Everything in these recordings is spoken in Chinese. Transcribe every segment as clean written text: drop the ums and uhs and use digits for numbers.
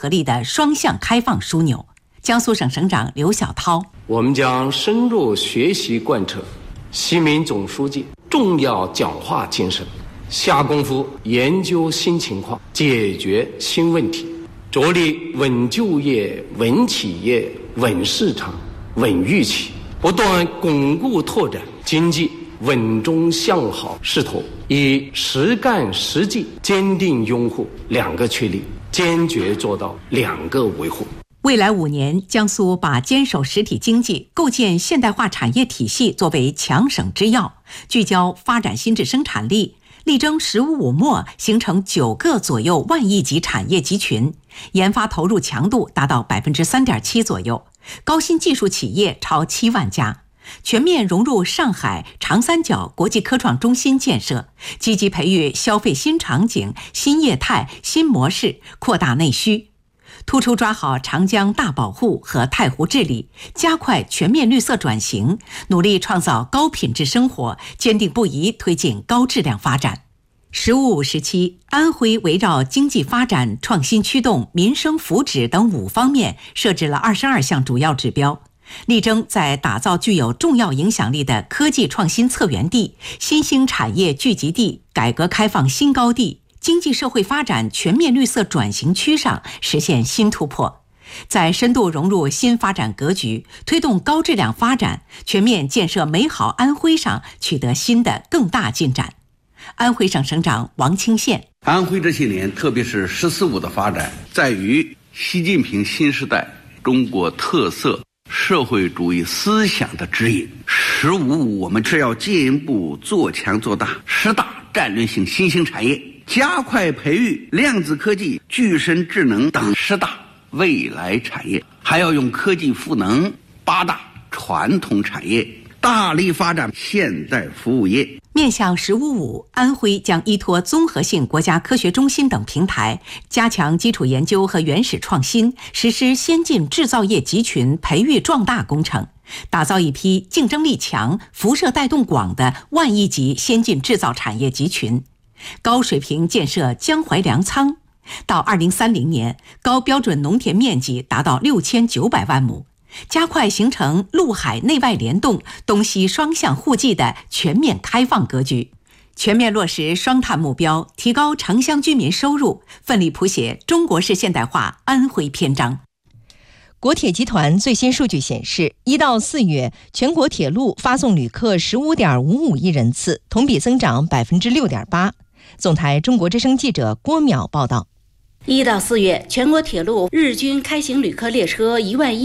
合力的双向开放枢纽。江苏省省长刘晓涛： 我们将深入学习贯彻习近平总书记重要讲话精神，下功夫研究新情况，解决新问题，着力稳就业、稳企业、稳市场、稳预期，不断巩固拓展经济稳中向好势头，以实干实际坚定拥护两个确立，坚决做到两个维护。 未来5年，江苏把坚守实体经济、构建现代化产业体系作为强省之要，聚焦发展新质生产力，力争“十五五”末形成9个左右万亿级产业集群，研发投入强度达到 3.7% 左右，高新技术企业超7万家，全面融入上海、长三角国际科创中心建设，积极培育消费新场景、新业态、新模式，扩大内需。突出抓好长江大保护和太湖治理，加快全面绿色转型，努力创造高品质生活，坚定不移推进高质量发展。“15·5”时期，安徽围绕经济发展、创新驱动、民生福祉等5方面设置了22项主要指标，力争在打造具有重要影响力的科技创新策源地、新兴产业聚集地、改革开放新高地、经济社会发展全面绿色转型区上实现新突破，在深度融入新发展格局、推动高质量发展、全面建设美好安徽上取得新的更大进展。安徽省省长王清县： 安徽这些年，特别是“十四五”的发展，在于习近平新时代中国特色社会主义思想的指引。“15·5”我们是要进一步做强做大10大战略性新兴产业，加快培育量子科技、具身智能等10大未来产业，还要用科技赋能8大传统产业，大力发展现代服务业。 面向“15·5”，安徽将依托综合性国家科学中心等平台，加强基础研究和原始创新，实施先进制造业集群培育壮大工程，打造一批竞争力强、辐射带动广的万亿级先进制造产业集群，高水平建设江淮粮仓，到2030年，高标准农田面积达到6900万亩，加快形成陆海内外联动、东西双向互济的全面开放格局，全面落实双碳目标，提高城乡居民收入，奋力谱写中国式现代化安徽篇章。 国铁集团最新数据显示，1到4月，全国铁路发送旅客15.55亿人次，同比增长6.8%。总台中国之声记者郭淼报道。 1到4月，全国铁路日均开行旅客列车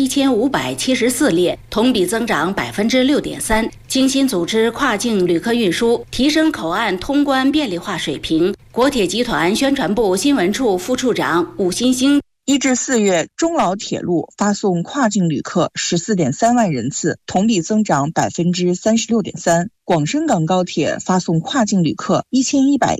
11574列，同比增长6.3%。精心组织跨境旅客运输，提升口岸通关便利化水平。国铁集团宣传部新闻处副处长武新兴 1至4月，中老铁路发送跨境旅客14.3万人次，同比增长36.3%。广深港高铁发送跨境旅客1100